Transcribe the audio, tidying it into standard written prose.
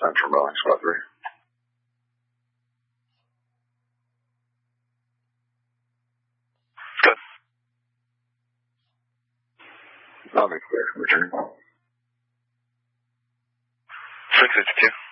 Central Boeing Squad 3. Good. I'll be clear. Returning. 652.